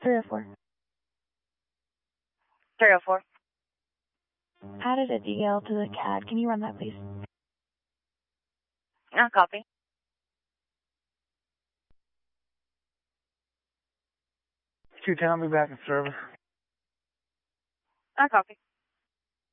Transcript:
304. 304. Added a DL to the CAD. Can you run that, please? Copy. 210, I'll be back in service. Copy.